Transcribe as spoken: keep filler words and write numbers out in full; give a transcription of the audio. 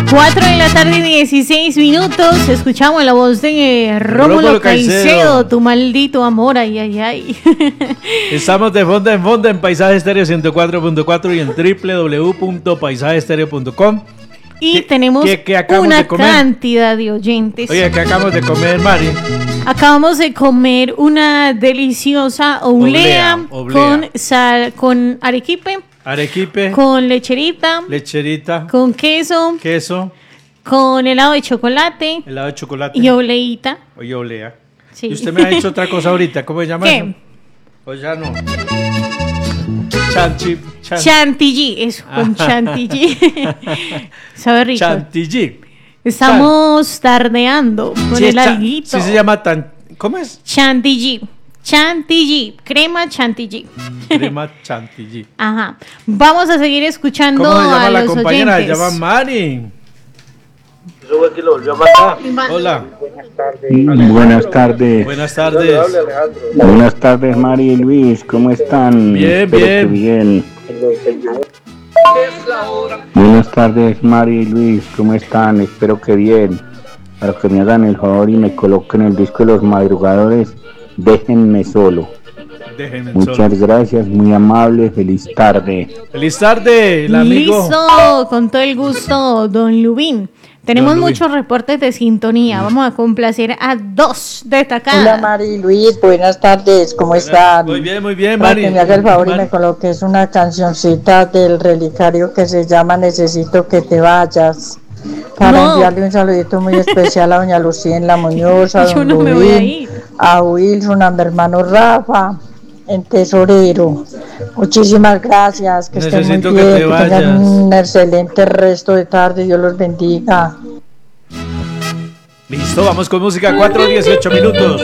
cuatro de la tarde, dieciséis minutos. Escuchamos la voz de Rómulo, Rómulo Caicedo. Caicedo, tu maldito amor, ay, ay, ay. Estamos de fonda en fonda en Paisaje Estéreo ciento cuatro punto cuatro y en doble u doble u doble u punto paisaje estéreo punto com. Y ¿Qué, tenemos qué, qué una de cantidad de oyentes. Oye, ¿qué acabamos de comer, Mari? Acabamos de comer una deliciosa oblea, oblea, oblea. con sal, con arequipe. Arequipe. Con lecherita. Lecherita. Con queso. Queso. Con helado de chocolate. Helado de chocolate. Y obleita. Oye, oblea. Sí. Y usted me ha dicho otra cosa ahorita. ¿Cómo se llama ¿Qué? eso? O ya no. Chanchi, chan... Chantilly. Eso, con ah. chantilly. Sabe rico. Chantilly. Estamos Chan. tardeando con sí, el alguito. Sí se llama tan... ¿Cómo es? Chantilly. Chantilly, crema chantilly. Crema chantilly. Ajá. Vamos a seguir escuchando ¿Cómo se llama a la los compañera? oyentes. Se llama Mari. Hola. Buenas tardes. Buenas tardes. Buenas tardes. Buenas tardes, Mari y Luis. ¿Cómo están? Bien, Espero bien. Que bien. Buenas tardes, Mari y Luis. ¿Cómo están? Espero que bien. Para que me hagan el favor y me coloquen el disco de Los Madrugadores. Déjenme solo. Déjenme Muchas solo. gracias, muy amable, feliz tarde. Feliz tarde, el amigo. Listo, con todo el gusto, don Lubín. Tenemos don muchos Lubín. reportes de sintonía. Vamos a complacer a dos destacadas. Hola, Mari Luis, buenas tardes, ¿cómo Buenas, están? Muy bien, muy bien, Para Mari. que me haga el favor Mari. y me coloques una cancioncita del relicario que se llama Necesito que te vayas. Para No. enviarle un saludito muy especial a doña Lucía en La Muñoz, a Yo don no me voy a Rubín, ir. a Wilson, a mi hermano Rafa, en Tesorero. Muchísimas gracias, que estén muy Necesito bien, que que, te tengan vayas. un excelente resto de tarde, Dios los bendiga. Listo, vamos con música, cuatro dieciocho minutos.